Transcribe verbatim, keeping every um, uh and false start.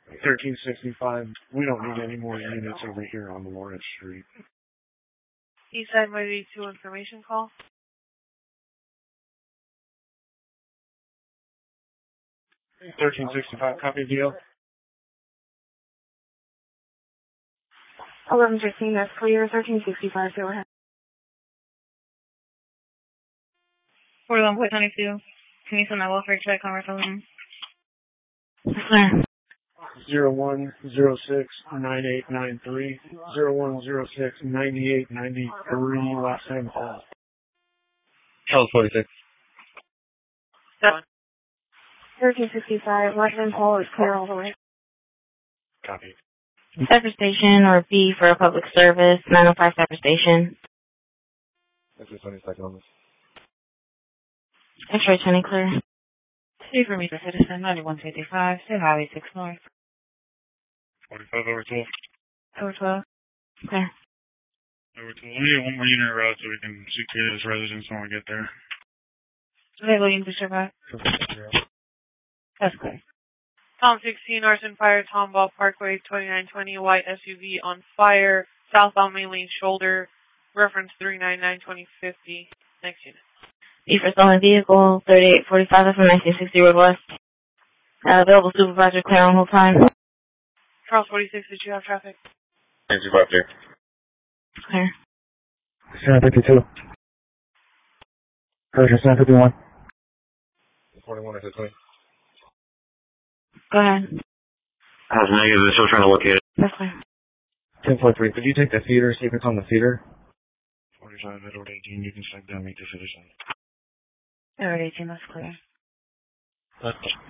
thirteen sixty-five. We don't need any more units over here on Lawrence Street. Eastside one eighty-two information call. thirteen sixty-five, copy deal. eleven fifteen, that's clear. thirteen sixty-five, go ahead. forty-one point twenty-two. Can you send that welfare check on our phone? Clear. Zero one zero six nine eight nine three. Zero one zero six ninety eight ninety three. Last name Paul. Charles forty-six. thirteen sixty-five, last name Paul is clear all the way. Copy. Cypher Station or B for a public service. nine oh five Cypher Station. This is twenty-second on this. X-ray twenty clear. Two for Meter Citizen, ninety-one fifty-five, State Highway six North. forty-five over twelve. Over twelve. Clear. Over twelve. We need one more unit route so we can secure this residence when we get there. Okay, William, to survive. That's clear. Tom sixteen, arson fire, Tomball Parkway, twenty-nine twenty, white S U V on fire, southbound main lane shoulder, reference three nine nine twenty fifty. Next unit. B for stolen vehicle, thirty-eight forty-five from nineteen sixty Road West. Uh, available supervisor clear on hold time. Charles forty-six, did you have traffic? Thank you, five there. Clear. seven fifty-two. Persian seven fifty-one. forty-one or twenty. Go ahead. That's negative. They're still trying to locate it. That's clear. ten forty-three. Could you take the feeder, see if it's on the feeder? forty-five, Edward eighteen, you can step down, meet the citizen. Edward eighteen, that's clear. Okay.